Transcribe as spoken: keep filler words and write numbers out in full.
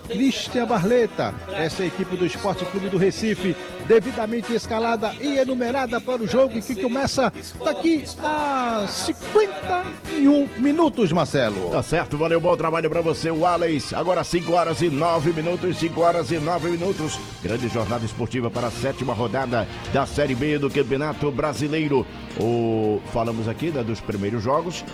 Cristian Barleta. Essa é a equipe do Esporte Clube do Recife, devidamente escalada e enumerada para o jogo que começa daqui a cinquenta e um minutos, Marcelo. Tá certo, valeu, bom trabalho pra você, Wallace. Agora cinco horas e nove minutos, cinco horas e nove minutos. Grande jornada esportiva para a sétima rodada da Série B do Campeonato Brasileiro. O... Falamos aqui, né, dos primeiros jogos.